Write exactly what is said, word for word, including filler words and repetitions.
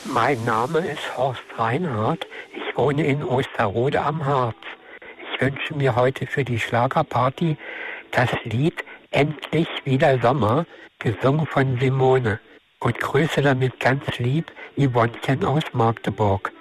Mein Name ist Horst Reinhardt. Ich wohne in Osterode am Harz. Ich wünsche mir heute für die Schlagerparty das Lied Endlich wieder Sommer, gesungen von Simone. Und grüße damit ganz lieb Yvonnchen aus Magdeburg.